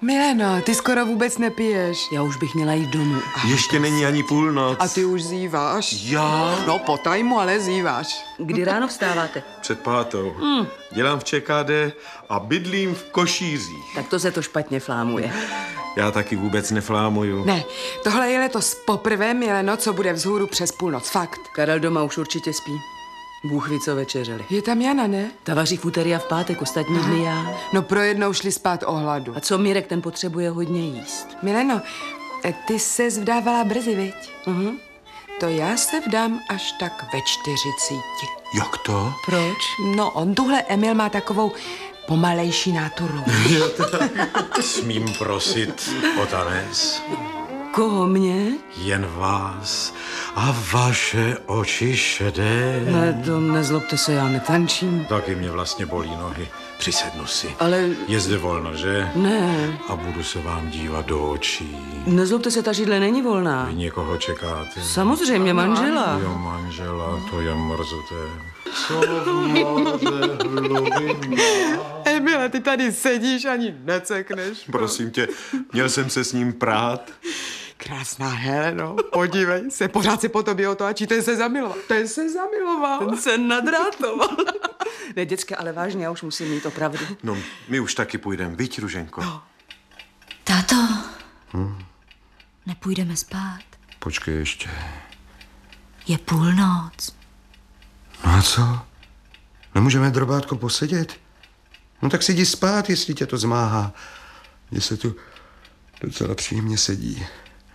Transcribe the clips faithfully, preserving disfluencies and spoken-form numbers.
Mileno, ty skoro vůbec nepiješ. Já už bych měla jít domů. Ještě není ani půlnoc. A ty už zíváš? Já? No, po tajmu, ale zíváš. Kdy ráno vstáváte? Před pátou. Hmm. Dělám v ČKD a bydlím v Košířích. Tak to se to špatně flámuje. Já taky vůbec neflámuju. Ne, tohle je letos poprvé, Mileno, co bude vzhůru přes půlnoc, fakt. Karel doma už určitě spí. Bůh ví, co večeřeli. Je tam Jana, ne? Ta vaří v úterý a v pátek, ostatní dny já. No pro jednou šli spát o hladu. A co Mirek, ten potřebuje hodně jíst. Mileno, ty ses vdávala brzy, viď? Uh-huh. To já se vdám až tak ve čtyřicíti. Jak to? Proč? No, on tuhle Emil má takovou pomalejší náturu. Smím prosit o tanec? Koho mě? Jen vás a vaše oči šedé. Ne, to nezlobte se, já netančím. Taky mě vlastně bolí nohy. Přisednu si. Ale Je zde volno, že? ne, A budu se vám dívat do očí. nezlobte se, ta židle není volná. Vy někoho čekáte? Samozřejmě manžela. Jo, manžela, to je mrzuté. Co máte hlubin? Emile, ty tady sedíš, ani necekneš. Prosím tě, měl jsem se s ním prát. Krásná Heleno, podívej se, pořád se po tobě otáčí, ten se zamiloval. Ten se zamiloval. Ten se nadrátoval. Ne, děcka, ale vážně, já už musím mít opravdu. No, my už taky půjdeme, viď, Ruženko? Táto, hmm? Nepůjdeme spát. Počkej ještě. Je půlnoc. No a co? Nemůžeme, drobátko, posedět? No tak si jdi spát, jestli tě to zmáhá. Mně se tu docela příjemně sedí.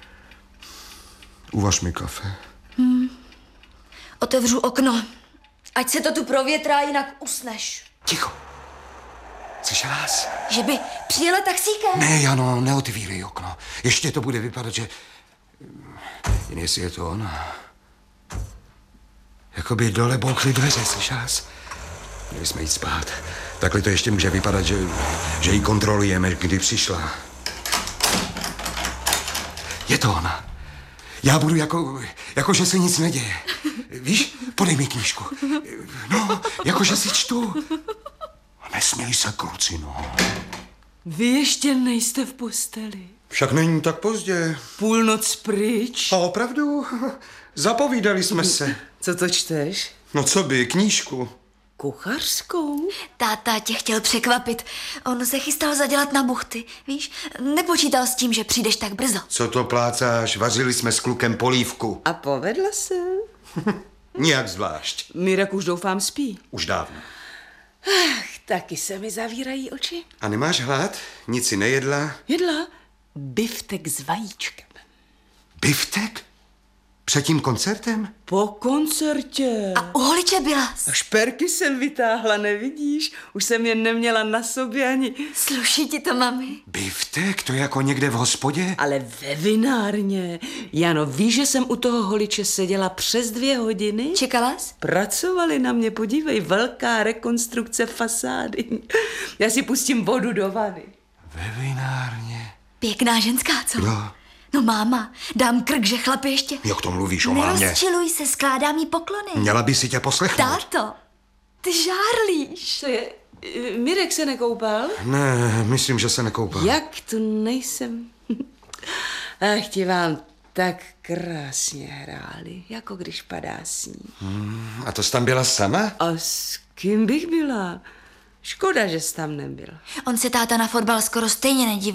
Uvaž mi kafe. Hmm. Otevřu okno. Ať se to tu provětrá, jinak usneš. Ticho. Slyšela jsi? Že by přijela taxíkem? Ne, Jano, neotvírej okno. Ještě to bude vypadat, že... Jen jestli je to ona. Jakoby dole bouchly dveře, slyšela jsi? Měli jsme jít spát. Takhle to ještě může vypadat, že, že ji kontrolujeme, kdy přišla. Je to ona. Já budu jako, jako že se nic neděje. Víš, podej mi knížku. No, jako že si čtu. Nesměj se, kluci, no. Vy ještě nejste v posteli. Však není tak pozdě. Půlnoc pryč. A opravdu? Zapovídali jsme se. Co to čteš? No co by, knížku. Kuchařskou? Táta tě chtěl překvapit. On se chystal zadělat na buchty. Víš, nepočítal s tím, že přijdeš tak brzo. Co to plácáš? Vařili jsme s klukem polívku. A povedla se? Nijak zvlášť. Mirek už doufám spí. Už dávno. Ach, taky se mi zavírají oči. A nemáš hlad? Nic si nejedla? Jedla biftek s vajíčkem. Biftek? Před tím koncertem? Po koncertě. A u holiče byla. A šperky jsem vytáhla, nevidíš? Už jsem je neměla na sobě ani... Sluší ti to, mami? Biftek? To je jako někde v hospodě? Ale ve vinárně. Jano, víš, že jsem u toho holiče seděla přes dvě hodiny? Čekala jsi? Pracovali na mě, podívej, velká rekonstrukce fasády. Já si pustím vodu do vany. Ve vinárně. Pěkná ženská, co? Jo. No máma, dám krk, že chlap ještě... Jak to mluvíš o mámě? Nerozčiluj se, skládám jí poklony. Měla by si tě poslechnout. Táto, ty žárlíš. Co je? Mirek se nekoupal? Ne, myslím, že se nekoupal. Jak to nejsem? Ach, ti vám tak krásně hráli, jako když padá sníh. Hmm, a to jsi tam byla sama? A s kým bych byla? Škoda, že jsi tam nebyl. On se táta na fotbal skoro stejně nedívá.